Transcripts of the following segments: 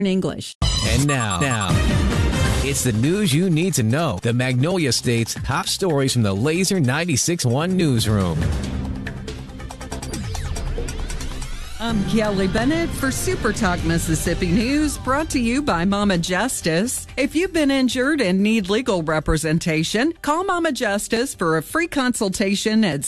in English. And now, it's the news you need to know. The Magnolia State's top stories from the Laser 96.1 newsroom. I'm Kelly Bennett for Super Talk Mississippi News, brought to you by Mama Justice. If you've been injured and need legal representation, call Mama Justice for a free consultation at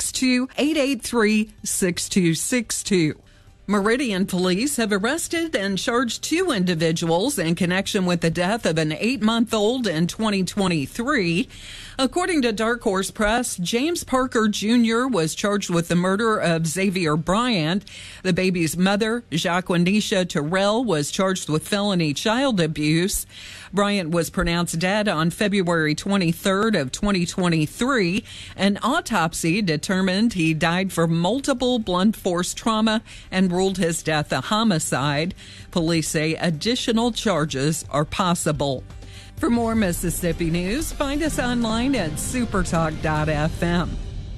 662-883-6262. Meridian police have arrested and charged 2 individuals in connection with the death of an 8-month-old in 2023. According to Dark Horse Press, James Parker Jr. was charged with the murder of Xavier Bryant. The baby's mother, Jacquenisha Terrell, was charged with felony child abuse. Bryant was pronounced dead on February 23rd of 2023. An autopsy determined he died from multiple blunt force trauma and ruled his death a homicide. Police say additional charges are possible. For more Mississippi news, find us online at supertalk.fm.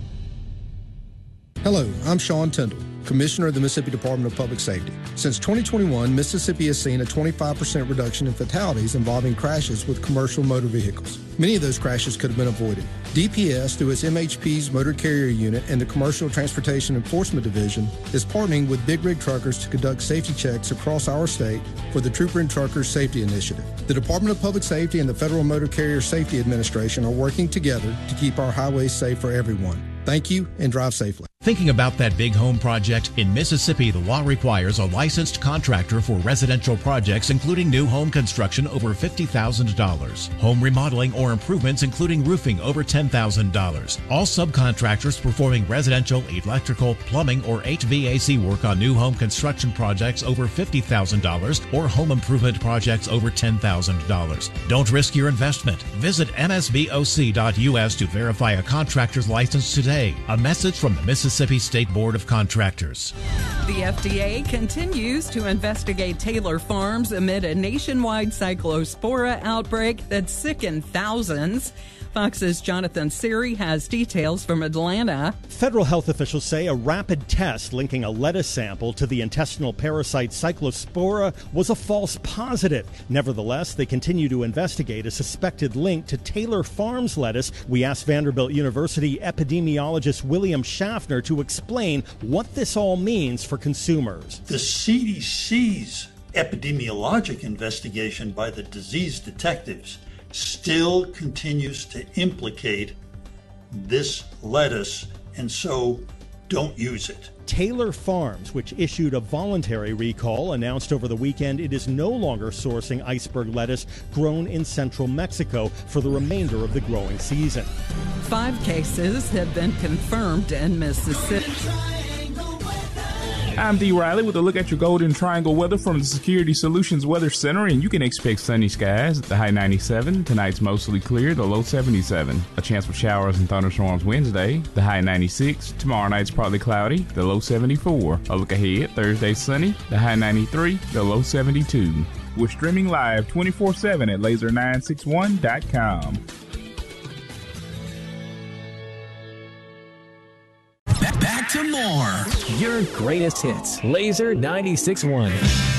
Hello, I'm Sean Tyndall, Commissioner of the Mississippi Department of Public Safety. Since 2021, Mississippi has seen a 25% reduction in fatalities involving crashes with commercial motor vehicles. Many of those crashes could have been avoided. DPS, through its MHP's Motor Carrier Unit and the Commercial Transportation Enforcement Division, is partnering with Big Rig Truckers to conduct safety checks across our state for the Trooper and Truckers Safety Initiative. The Department of Public Safety and the Federal Motor Carrier Safety Administration are working together to keep our highways safe for everyone. Thank you, and drive safely. Thinking about that big home project? In Mississippi, the law requires a licensed contractor for residential projects, including new home construction over $50,000, home remodeling or improvements, including roofing over $10,000. All subcontractors performing residential, electrical, plumbing, or HVAC work on new home construction projects over $50,000 or home improvement projects over $10,000. Don't risk your investment. Visit msboc.us to verify a contractor's license today. A message from the Mississippi State Board of Contractors. The FDA continues to investigate Taylor Farms amid a nationwide cyclospora outbreak that sickened thousands. Fox's Jonathan Siri has details from Atlanta. Federal health officials say a rapid test linking a lettuce sample to the intestinal parasite cyclospora was a false positive. Nevertheless, they continue to investigate a suspected link to Taylor Farms lettuce. We asked Vanderbilt University epidemiologist William Schaffner to explain what this all means for consumers. The CDC's epidemiologic investigation by the disease detectives still continues to implicate this lettuce, and so don't use it. Taylor Farms, which issued a voluntary recall, announced over the weekend it is no longer sourcing iceberg lettuce grown in central Mexico for the remainder of the growing season. 5 cases have been confirmed in Mississippi. I'm D. Riley with a look at your Golden Triangle weather from the Security Solutions Weather Center, and you can expect sunny skies at the high 97. Tonight's mostly clear, the low 77. A chance for showers and thunderstorms Wednesday, the high 96. Tomorrow night's partly cloudy, the low 74. A look ahead, Thursday sunny, the high 93, the low 72. We're streaming live 24/7 at laser961.com. Back to more. Your greatest hits. Laser 96.1.